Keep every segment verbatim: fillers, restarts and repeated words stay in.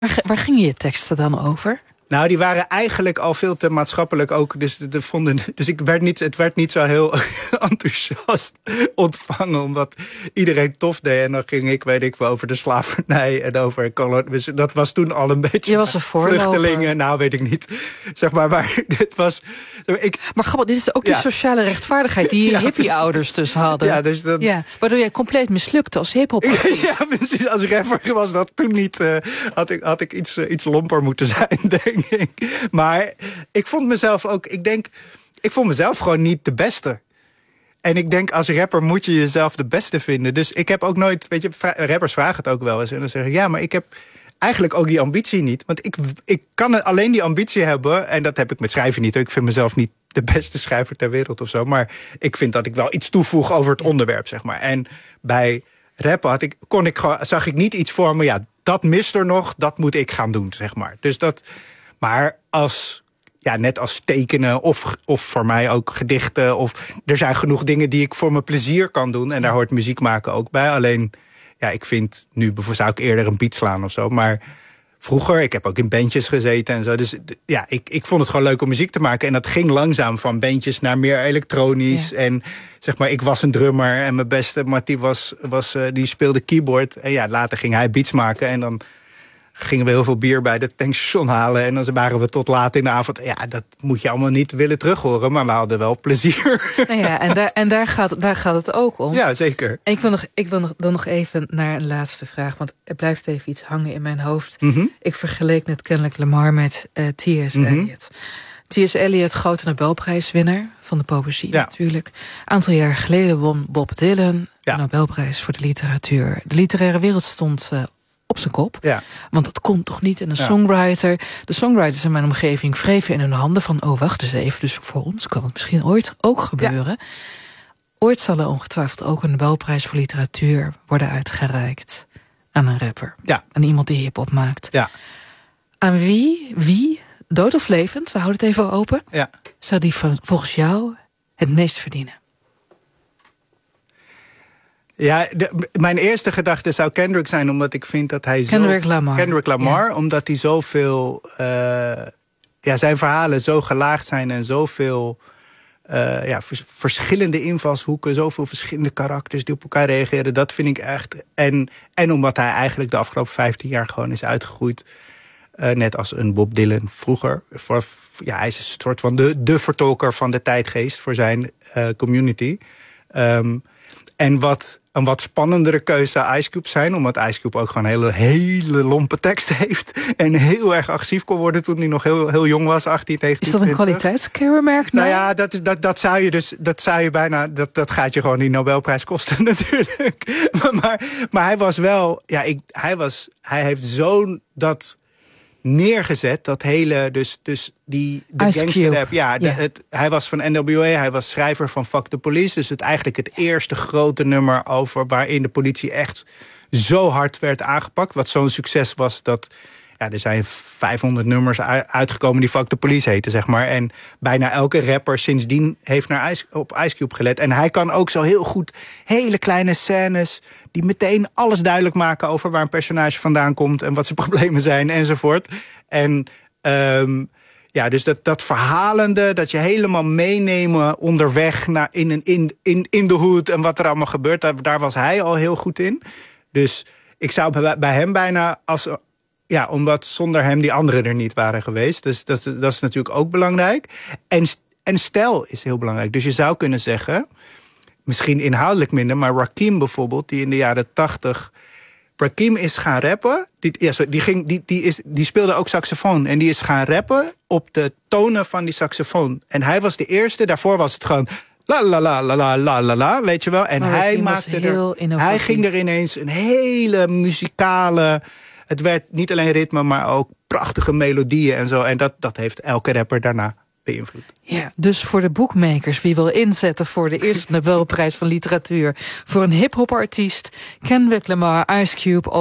Waar, waar gingen je teksten dan over? Nou, die waren eigenlijk al veel te maatschappelijk ook. Dus, de vonden, dus ik werd niet, het werd niet zo heel enthousiast ontvangen. Omdat iedereen tof deed. En dan ging ik, weet ik wel, over de slavernij. En over dus dat was toen al een beetje... Je was een voorloper. Vluchtelingen, nou weet ik niet. Zeg maar, maar dit was... Ik, maar grappig, dit is ook de ja. sociale rechtvaardigheid... die je ja, hippie-ouders dus hadden. Ja, dus dat, ja, waardoor jij compleet mislukte als hiphop. Ja, precies. Als rapper was dat toen niet... Uh, had ik, had ik iets, uh, iets lomper moeten zijn, denk ik. Maar ik vond mezelf ook... Ik denk, ik vond mezelf gewoon niet de beste. En ik denk, als rapper moet je jezelf de beste vinden. Dus ik heb ook nooit... Weet je, rappers vragen het ook wel eens. En dan zeggen ja, maar ik heb eigenlijk ook die ambitie niet. Want ik, ik kan alleen die ambitie hebben... en dat heb ik met schrijven niet. Ik vind mezelf niet de beste schrijver ter wereld of zo. Maar ik vind dat ik wel iets toevoeg over het onderwerp, zeg maar. En bij rappen had ik, kon ik, zag ik niet iets voor me... ja, dat mist er nog, dat moet ik gaan doen, zeg maar. Dus dat... Maar als, ja, net als tekenen of, of voor mij ook gedichten... of er zijn genoeg dingen die ik voor mijn plezier kan doen... en daar hoort muziek maken ook bij. Alleen, ja, ik vind nu bijvoorbeeld zou ik eerder een beat slaan of zo. Maar vroeger, ik heb ook in bandjes gezeten en zo. Dus ja, ik, ik vond het gewoon leuk om muziek te maken. En dat ging langzaam van bandjes naar meer elektronisch. Ja. En zeg maar, ik was een drummer en mijn beste Mattie was, was, uh, die speelde keyboard. En ja, later ging hij beats maken en dan... gingen we heel veel bier bij de tankstation halen. En dan waren we tot laat in de avond. Ja, dat moet je allemaal niet willen terughoren. Maar we hadden wel plezier. Nou ja, en daar, en daar, gaat, daar gaat het ook om. Ja, zeker. En ik wil, nog, ik wil nog, dan nog even naar een laatste vraag. Want er blijft even iets hangen in mijn hoofd. Mm-hmm. Ik vergeleek net Kendrick Lamar met uh, T S. Mm-hmm. Eliot. T S. Eliot, grote Nobelprijswinnaar van de poëzie, ja. natuurlijk. Een aantal jaar geleden won Bob Dylan ja. de Nobelprijs voor de literatuur. De literaire wereld stond... Uh, op zijn kop. Ja. Want dat kon toch niet. En een ja. songwriter... De songwriters in mijn omgeving wreven in hun handen van... oh, wacht eens even, dus voor ons kan het misschien ooit ook gebeuren. Ja. Ooit zal er ongetwijfeld ook een Nobelprijs voor literatuur... worden uitgereikt aan een rapper. Ja. Aan iemand die hiphop maakt. Ja. Aan wie, wie, dood of levend, we houden het even open... Ja. zou die volgens jou het meest verdienen? Ja, de, mijn eerste gedachte zou Kendrick zijn... omdat ik vind dat hij Kendrick zo... Lamar. Kendrick Lamar, ja. omdat hij zoveel... Uh, ja, zijn verhalen zo gelaagd zijn... en zoveel uh, ja, vers, verschillende invalshoeken... zoveel verschillende karakters die op elkaar reageren. Dat vind ik echt... En, en omdat hij eigenlijk de afgelopen vijftien jaar gewoon is uitgegroeid... Uh, net als een Bob Dylan vroeger. Voor, ja, hij is een soort van de, de vertolker van de tijdgeest... voor zijn uh, community... Um, En wat een wat spannendere keuze zou Ice Cube zijn... omdat Ice Cube ook gewoon een hele, hele lompe tekst heeft... en heel erg agressief kon worden toen hij nog heel, heel jong was, achttien, negentien. Is dat een kwaliteitskenmerk? Nou ja, dat, is, dat, dat zou je dus dat zou je bijna... Dat, dat gaat je gewoon die Nobelprijs kosten natuurlijk. Maar, maar, maar hij was wel... Ja, ik, hij, was, hij heeft zo dat... neergezet, dat hele, dus, dus die de gangsterrap, ja, de, yeah. het, hij was van N W A, hij was schrijver van Fuck the Police, dus het eigenlijk het eerste grote nummer over waarin de politie echt zo hard werd aangepakt, wat zo'n succes was dat, ja, er zijn vijfhonderd nummers uitgekomen die Fuck the Police heten, zeg maar, en bijna elke rapper sindsdien heeft naar Ice, op Ice Cube gelet, en hij kan ook zo heel goed hele kleine scènes die meteen alles duidelijk maken over waar een personage vandaan komt en wat zijn problemen zijn enzovoort. En um, ja, dus dat, dat verhalende, dat je helemaal meenemen onderweg naar in, een, in, in, in de hood en wat er allemaal gebeurt, daar, daar was hij al heel goed in. Dus ik zou bij, bij hem bijna als... Ja, omdat zonder hem die anderen er niet waren geweest. Dus dat, dat is natuurlijk ook belangrijk. En, en stijl is heel belangrijk. Dus je zou kunnen zeggen, misschien inhoudelijk minder, maar Rakim bijvoorbeeld, die in de jaren tachtig... Rakim is gaan rappen. Die, ja, sorry, die, ging, die, die, is, die speelde ook saxofoon. En die is gaan rappen op de tonen van die saxofoon. En hij was de eerste. Daarvoor was het gewoon... La la la la la la la la, weet je wel. En maar hij maakte er, hij ging er ineens een hele muzikale... Het werd niet alleen ritme, maar ook prachtige melodieën en zo. En dat, dat heeft elke rapper daarna beïnvloed. Ja, dus voor de boekmakers, wie wil inzetten voor de eerste Nobelprijs van literatuur... voor een hip-hop artiest, Kendrick Lamar, Ice Cube of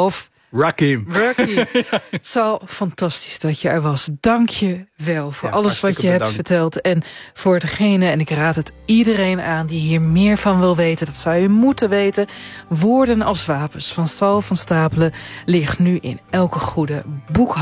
Rakim. Rakim. Sal, fantastisch dat je er was. Dank je wel voor ja, alles wat je bedankt. hebt verteld. En voor degene, en ik raad het iedereen aan die hier meer van wil weten. Dat zou je moeten weten. Woorden als wapens van Sal van Stapelen ligt nu in elke goede boekhandel.